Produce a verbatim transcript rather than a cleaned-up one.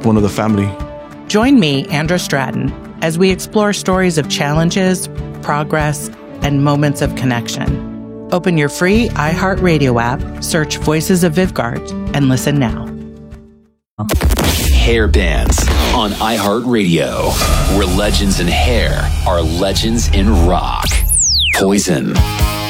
one of the family. Join me, Andra Stratton, as we explore stories of challenges, progress, and moments of connection. Open your free iHeartRadio app, search Voices of Vivgard, and listen now. Hair bands on iHeartRadio, where legends in hair are legends in rock. Poison.